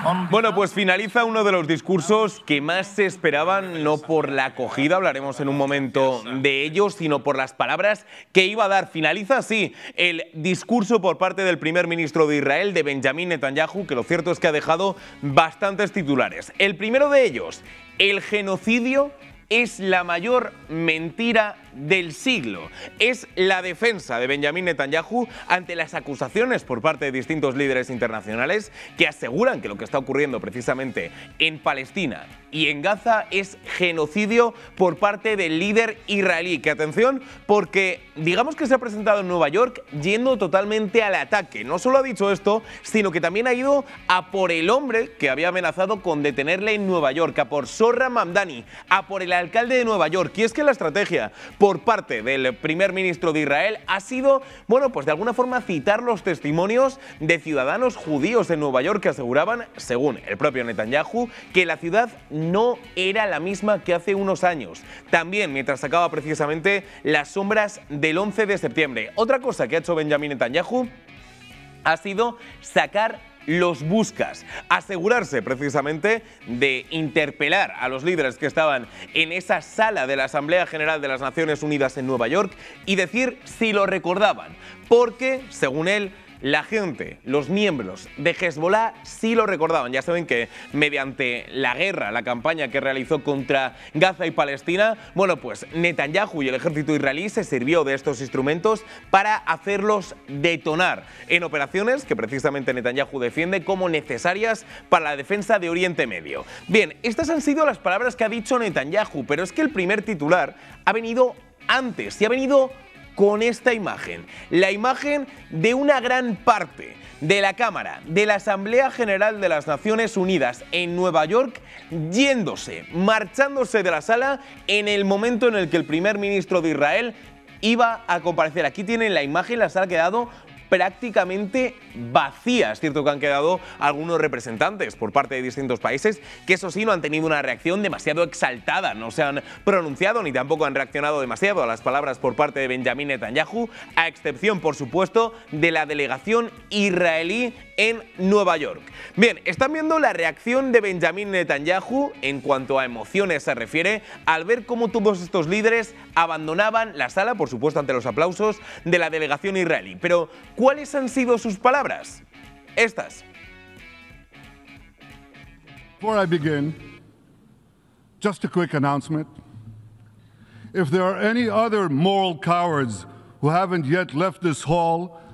Bueno, pues finaliza uno de los discursos que más se esperaban, no por la acogida, hablaremos en un momento de ello, sino por las palabras que iba a dar. Finaliza así el discurso por parte del primer ministro de Israel, de Benjamín Netanyahu, que lo cierto es que ha dejado bastantes titulares. El primero de ellos: el genocidio es la mayor mentira del siglo. Es la defensa de Benjamín Netanyahu ante las acusaciones por parte de distintos líderes internacionales que aseguran que lo que está ocurriendo precisamente en Palestina y en Gaza es genocidio por parte del líder israelí. Que atención, porque digamos que se ha presentado en Nueva York yendo totalmente al ataque. No solo ha dicho esto, sino que también ha ido a por el hombre que había amenazado con detenerle en Nueva York, a por Zohran Mamdani, a por el alcalde de Nueva York. Y es que la estrategia por parte del primer ministro de Israel ha sido, bueno, pues de alguna forma citar los testimonios de ciudadanos judíos en Nueva York que aseguraban, según el propio Netanyahu, que la ciudad no era la misma que hace unos años. También mientras sacaba precisamente las sombras del 11 de septiembre. Otra cosa que ha hecho Benjamín Netanyahu ha sido sacar los buscas, asegurarse precisamente de interpelar a los líderes que estaban en esa sala de la Asamblea General de las Naciones Unidas en Nueva York y decir si lo recordaban, porque, según él, la gente, los miembros de Hezbollah sí lo recordaban. Ya saben que mediante la guerra, la campaña que realizó contra Gaza y Palestina, bueno, pues Netanyahu y el ejército israelí se sirvió de estos instrumentos para hacerlos detonar en operaciones que precisamente Netanyahu defiende como necesarias para la defensa de Oriente Medio. Bien, estas han sido las palabras que ha dicho Netanyahu, pero es que el primer titular ha venido antes y ha venido con esta imagen, la imagen de una gran parte de la Cámara de la Asamblea General de las Naciones Unidas en Nueva York yéndose, marchándose de la sala en el momento en el que el primer ministro de Israel iba a comparecer. Aquí tienen la imagen, la sala ha quedado prácticamente vacía. Es cierto que han quedado algunos representantes por parte de distintos países que, eso sí, no han tenido una reacción demasiado exaltada, no se han pronunciado ni tampoco han reaccionado demasiado a las palabras por parte de Benjamín Netanyahu, a excepción, por supuesto, de la delegación israelí en Nueva York. Bien, están viendo la reacción de Benjamín Netanyahu en cuanto a emociones se refiere al ver cómo todos estos líderes abandonaban la sala, por supuesto ante los aplausos de la delegación israelí. Pero ¿cuáles han sido sus palabras? Estas. Before I begin, just a quick announcement. If there are any other moral cowards who haven't yet left this hall